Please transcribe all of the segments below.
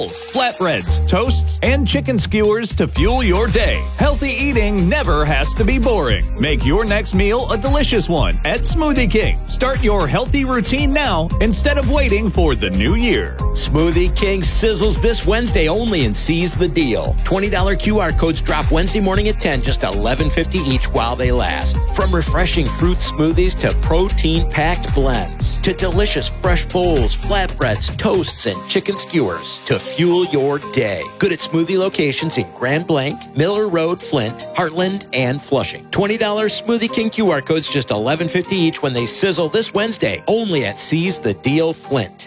flatbreads, toasts, and chicken skewers to fuel your day. Healthy eating never has to be boring. Make your next meal a delicious one at Smoothie King. Start your healthy routine now instead of waiting for the new year. Smoothie King sizzles this Wednesday only and seize the deal. $20 QR codes drop Wednesday morning at 10, just $11.50 each while they last. From refreshing fruit smoothies to protein-packed blends, to delicious fresh bowls, flatbreads, toasts, and chicken skewers to fuel your day. Good at smoothie locations in Grand Blanc, Miller Road, Flint, Heartland, and Flushing. $20 Smoothie King QR codes, just $11.50 each when they sizzle this Wednesday, only at Seize the Deal Flint.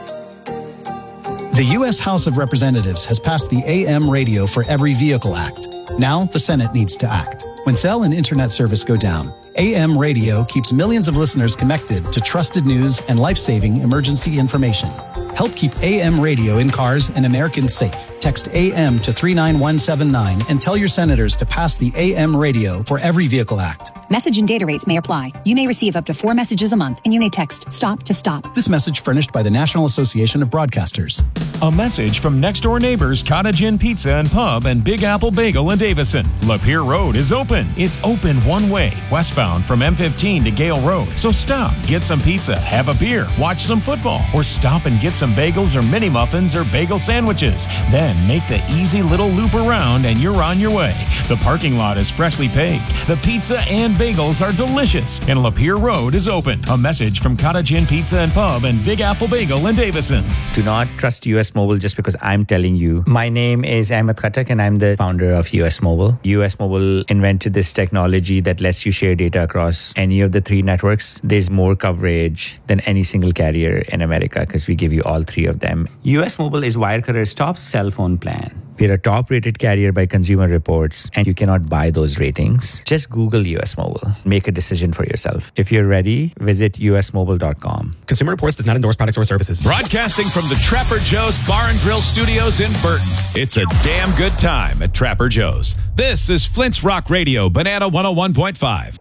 The U.S. House of Representatives has passed the AM Radio for Every Vehicle Act. Now the Senate needs to act. When cell and internet service go down, AM Radio keeps millions of listeners connected to trusted news and life-saving emergency information. Help keep AM radio in cars and Americans safe. Text AM to 39179 and tell your senators to pass the AM Radio for Every Vehicle Act. Message and data rates may apply. You may receive up to 4 messages a month, and you may text STOP to STOP. This message furnished by the National Association of Broadcasters. A message from next door neighbors Cottage Inn Pizza and Pub and Big Apple Bagel in Davison. Lapeer Road is open. It's open one way, westbound from M15 to Gale Road. So stop, get some pizza, have a beer, watch some football, or stop and get some bagels or mini muffins or bagel sandwiches. Then make the easy little loop around and you're on your way. The parking lot is freshly paved. The pizza and bagels are delicious, and Lapeer Road is open. A message from Cottage Inn Pizza and Pub and Big Apple Bagel in Davison. Do not trust US Mobile just because I'm telling you. My name is Ahmed Khattak and I'm the founder of US Mobile. US Mobile invented this technology that lets you share data across any of the 3 networks. There's more coverage than any single carrier in America because we give you all 3 of them. US Mobile is Wirecutter's top cell phone plan. We're a top-rated carrier by Consumer Reports, and you cannot buy those ratings. Just Google US Mobile. Make a decision for yourself. If you're ready, visit usmobile.com. Consumer Reports does not endorse products or services. Broadcasting from the Trapper Joe's Bar and Grill Studios in Burton. It's a damn good time at Trapper Joe's. This is Flint's Rock Radio, Banana 101.5.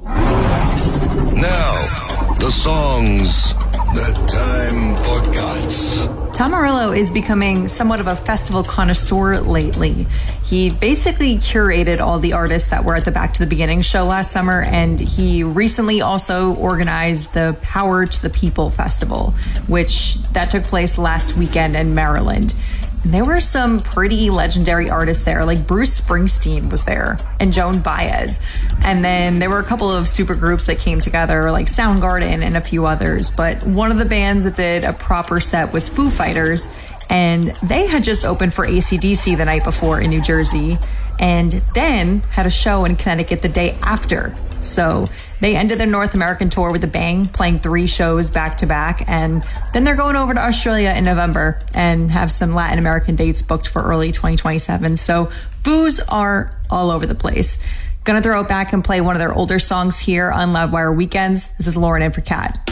Now, the songs that time forgot. Tom Morello is becoming somewhat of a festival connoisseur lately. He basically curated all the artists that were at the Back to the Beginning show last summer, and he recently also organized the Power to the People Festival, which that took place last weekend in Maryland. And there were some pretty legendary artists there, like Bruce Springsteen was there and Joan Baez. And then there were a couple of super groups that came together, like Soundgarden and a few others. But one of the bands that did a proper set was Foo Fighters. And they had just opened for AC/DC the night before in New Jersey and then had a show in Connecticut the day after. So they ended their North American tour with a bang, playing 3 shows back to back. And then they're going over to Australia in November and have some Latin American dates booked for early 2027. So Foos are all over the place. Gonna throw it back and play one of their older songs here on Loudwire Weekends. This is Lauren in for Kat.